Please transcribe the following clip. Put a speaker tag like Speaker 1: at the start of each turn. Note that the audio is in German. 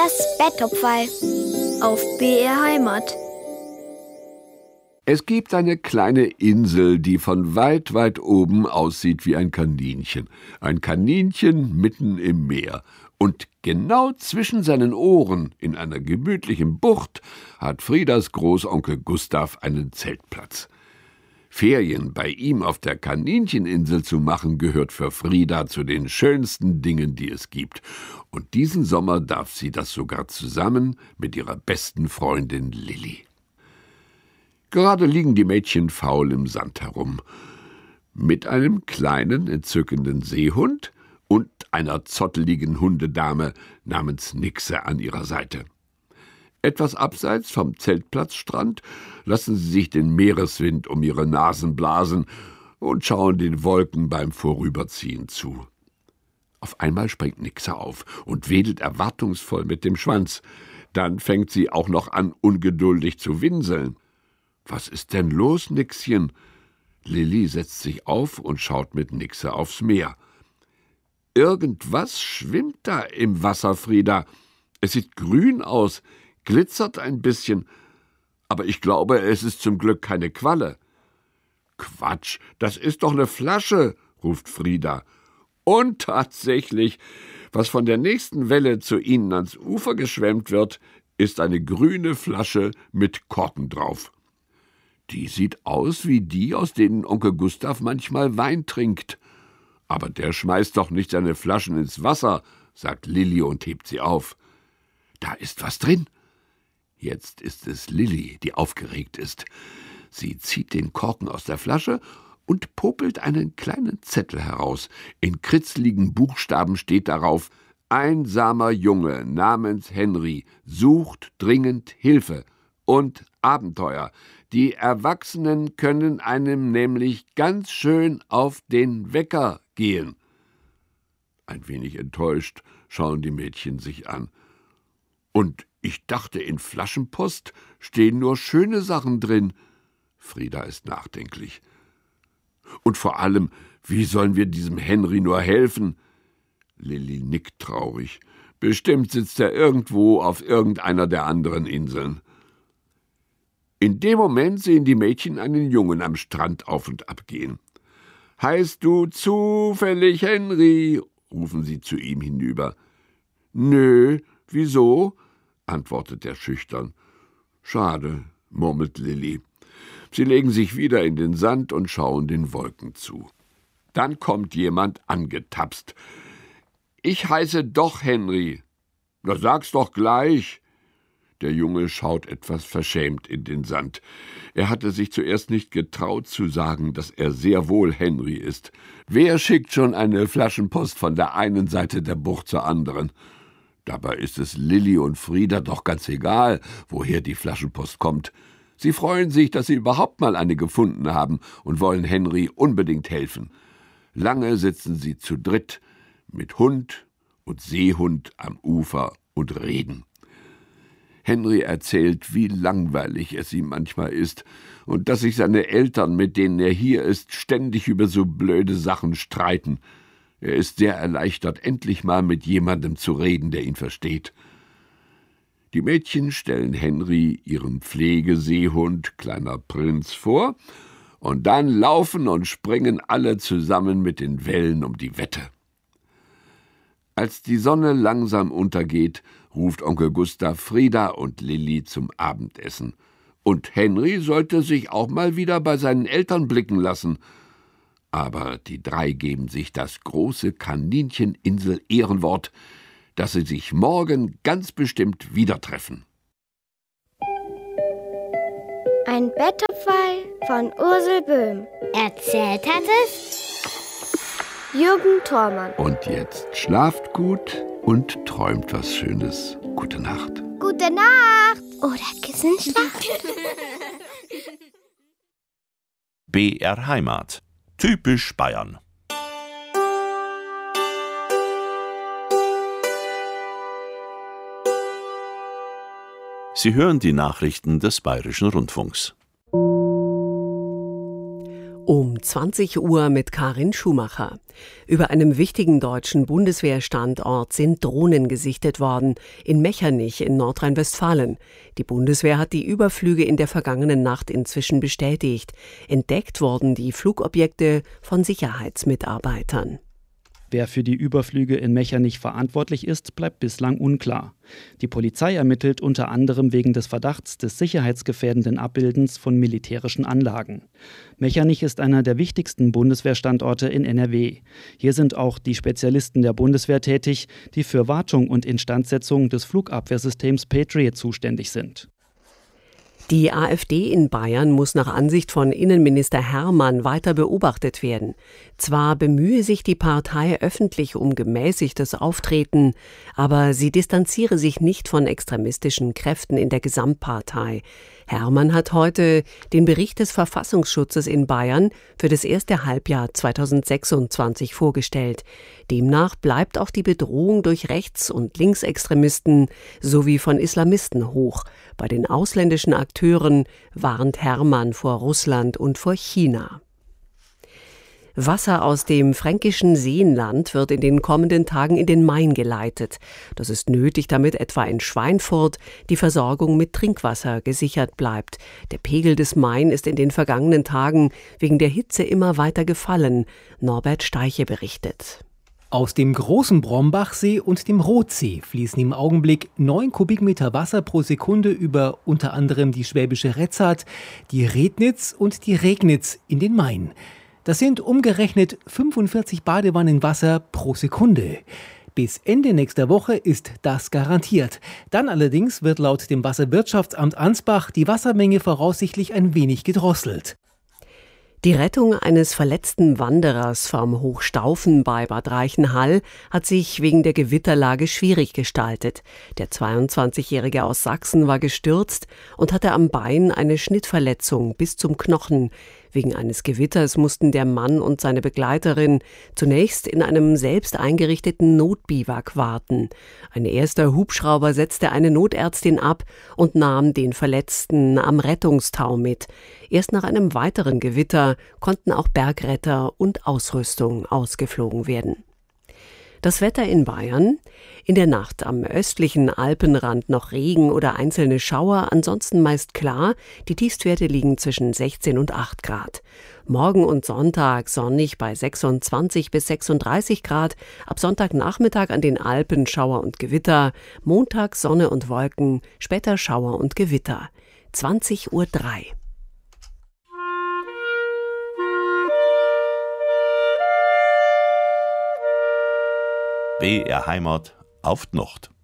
Speaker 1: Das Betthupferl auf BR Heimat.
Speaker 2: Es gibt eine kleine Insel, die von weit, weit oben aussieht wie ein Kaninchen. Ein Kaninchen mitten im Meer. Und genau zwischen seinen Ohren, in einer gemütlichen Bucht, hat Friedas Großonkel Gustav einen Zeltplatz. Ferien bei ihm auf der Kanincheninsel zu machen, gehört für Frieda zu den schönsten Dingen, die es gibt. Und diesen Sommer darf sie das sogar zusammen mit ihrer besten Freundin Lilli. Gerade liegen die Mädchen faul im Sand herum. Mit einem kleinen, entzückenden Seehund und einer zotteligen Hundedame namens Nixe an ihrer Seite. Etwas abseits vom Zeltplatzstrand lassen sie sich den Meereswind um ihre Nasen blasen und schauen den Wolken beim Vorüberziehen zu. Auf einmal springt Nixe auf und wedelt erwartungsvoll mit dem Schwanz. Dann fängt sie auch noch an, ungeduldig zu winseln. »Was ist denn los, Nixchen?« Lilli setzt sich auf und schaut mit Nixe aufs Meer. »Irgendwas schwimmt da im Wasser, Frieda. Es sieht grün aus, glitzert ein bisschen, aber ich glaube, es ist zum Glück keine Qualle.« »Quatsch, das ist doch eine Flasche«, ruft Frieda. Und tatsächlich, was von der nächsten Welle zu ihnen ans Ufer geschwemmt wird, ist eine grüne Flasche mit Korken drauf. Die sieht aus wie die, aus denen Onkel Gustav manchmal Wein trinkt. »Aber der schmeißt doch nicht seine Flaschen ins Wasser«, sagt Lilli und hebt sie auf. »Da ist was drin.« Jetzt ist es Lilli, die aufgeregt ist. Sie zieht den Korken aus der Flasche und popelt einen kleinen Zettel heraus. In kritzligen Buchstaben steht darauf: »Einsamer Junge namens Henry sucht dringend Hilfe und Abenteuer. Die Erwachsenen können einem nämlich ganz schön auf den Wecker gehen.« Ein wenig enttäuscht schauen die Mädchen sich an. »Und ich dachte, in Flaschenpost stehen nur schöne Sachen drin.« Frieda ist nachdenklich. »Und vor allem, wie sollen wir diesem Henry nur helfen?« Lilli nickt traurig. »Bestimmt sitzt er irgendwo auf irgendeiner der anderen Inseln.« In dem Moment sehen die Mädchen einen Jungen am Strand auf und ab gehen. »Heißt du zufällig Henry?« rufen sie zu ihm hinüber. »Nö, wieso?« antwortet er schüchtern. »Schade«, murmelt Lilli. Sie legen sich wieder in den Sand und schauen den Wolken zu. Dann kommt jemand angetapst. »Ich heiße doch Henry.« »Na, sag's doch gleich.« Der Junge schaut etwas verschämt in den Sand. Er hatte sich zuerst nicht getraut zu sagen, dass er sehr wohl Henry ist. Wer schickt schon eine Flaschenpost von der einen Seite der Bucht zur anderen? Dabei ist es Lilli und Frieda doch ganz egal, woher die Flaschenpost kommt. Sie freuen sich, dass sie überhaupt mal eine gefunden haben und wollen Henry unbedingt helfen. Lange sitzen sie zu dritt mit Hund und Seehund am Ufer und reden. Henry erzählt, wie langweilig es ihm manchmal ist und dass sich seine Eltern, mit denen er hier ist, ständig über so blöde Sachen streiten. Er ist sehr erleichtert, endlich mal mit jemandem zu reden, der ihn versteht. Die Mädchen stellen Henry ihren Pflegeseehund Kleiner Prinz vor, und dann laufen und springen alle zusammen mit den Wellen um die Wette. Als die Sonne langsam untergeht, ruft Onkel Gustav Frieda und Lilli zum Abendessen. Und Henry sollte sich auch mal wieder bei seinen Eltern blicken lassen. Aber die drei geben sich das große Kanincheninsel-Ehrenwort, dass sie sich morgen ganz bestimmt wieder treffen.
Speaker 1: Ein Betthupferl von Ursel Böhm.
Speaker 3: Erzählt hat es
Speaker 1: Jürgen Thormann.
Speaker 2: Und jetzt schlaft gut und träumt was Schönes. Gute Nacht.
Speaker 1: Gute Nacht. Oder Kissenschlaf.
Speaker 4: BR Heimat. Typisch Bayern. Sie hören die Nachrichten des Bayerischen Rundfunks.
Speaker 5: Um 20 Uhr mit Karin Schumacher. Über einem wichtigen deutschen Bundeswehrstandort sind Drohnen gesichtet worden, in Mechernich in Nordrhein-Westfalen. Die Bundeswehr hat die Überflüge in der vergangenen Nacht inzwischen bestätigt. Entdeckt wurden die Flugobjekte von Sicherheitsmitarbeitern.
Speaker 6: Wer für die Überflüge in Mechernich verantwortlich ist, bleibt bislang unklar. Die Polizei ermittelt unter anderem wegen des Verdachts des sicherheitsgefährdenden Abbildens von militärischen Anlagen. Mechernich ist einer der wichtigsten Bundeswehrstandorte in NRW. Hier sind auch die Spezialisten der Bundeswehr tätig, die für Wartung und Instandsetzung des Flugabwehrsystems Patriot zuständig sind.
Speaker 5: Die AfD in Bayern muss nach Ansicht von Innenminister Hermann weiter beobachtet werden. Zwar bemühe sich die Partei öffentlich um gemäßigtes Auftreten, aber sie distanziere sich nicht von extremistischen Kräften in der Gesamtpartei. Hermann hat heute den Bericht des Verfassungsschutzes in Bayern für das erste Halbjahr 2026 vorgestellt. Demnach bleibt auch die Bedrohung durch Rechts- und Linksextremisten sowie von Islamisten hoch. Bei den ausländischen Akteuren warnt Hermann vor Russland und vor China. Wasser aus dem fränkischen Seenland wird in den kommenden Tagen in den Main geleitet. Das ist nötig, damit etwa in Schweinfurt die Versorgung mit Trinkwasser gesichert bleibt. Der Pegel des Main ist in den vergangenen Tagen wegen der Hitze immer weiter gefallen. Norbert Steiche berichtet.
Speaker 7: Aus dem großen Brombachsee und dem Rothsee fließen im Augenblick 9 Kubikmeter Wasser pro Sekunde über unter anderem die Schwäbische Retzart, die Rednitz und die Regnitz in den Main. Das sind umgerechnet 45 Badewannen Wasser pro Sekunde. Bis Ende nächster Woche ist das garantiert. Dann allerdings wird laut dem Wasserwirtschaftsamt Ansbach die Wassermenge voraussichtlich ein wenig gedrosselt.
Speaker 5: Die Rettung eines verletzten Wanderers vom Hochstaufen bei Bad Reichenhall hat sich wegen der Gewitterlage schwierig gestaltet. Der 22-Jährige aus Sachsen war gestürzt und hatte am Bein eine Schnittverletzung bis zum Knochen. Wegen eines Gewitters mussten der Mann und seine Begleiterin zunächst in einem selbst eingerichteten Notbiwak warten. Ein erster Hubschrauber setzte eine Notärztin ab und nahm den Verletzten am Rettungstau mit. Erst nach einem weiteren Gewitter konnten auch Bergretter und Ausrüstung ausgeflogen werden. Das Wetter in Bayern: in der Nacht am östlichen Alpenrand noch Regen oder einzelne Schauer, ansonsten meist klar. Die Tiefstwerte liegen zwischen 16 und 8 Grad. Morgen und Sonntag sonnig bei 26 bis 36 Grad. Ab Sonntagnachmittag an den Alpen Schauer und Gewitter. Montag Sonne und Wolken, später Schauer und Gewitter. 20:03 Uhr.
Speaker 4: BR Heimat auf die Nacht.